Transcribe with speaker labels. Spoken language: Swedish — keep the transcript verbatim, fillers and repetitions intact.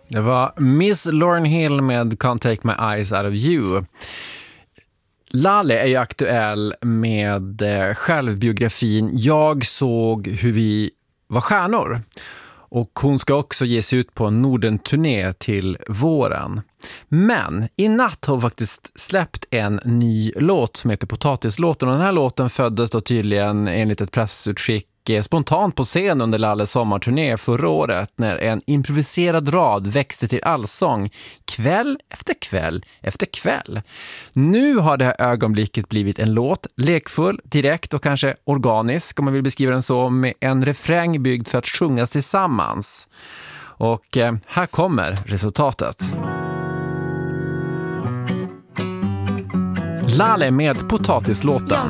Speaker 1: Det var Miss Lauryn Hill med Can't Take My Eyes Out of You. Laleh är ju aktuell med självbiografin Jag såg hur vi var stjärnor. Och hon ska också ge sig ut på en Norden-turné till våren. Men i natt har hon faktiskt släppt en ny låt som heter Potatislåten. Och den här låten föddes då tydligen enligt ett pressutskick spontant på scen under Lalehs sommarturné förra året när en improviserad rad växte till allsång kväll efter kväll efter kväll. Nu har det här ögonblicket blivit en låt, lekfull, direkt och kanske organisk om man vill beskriva den så, med en refräng byggd för att sjungas tillsammans. Och eh, här kommer resultatet. Laleh med Potatislåten.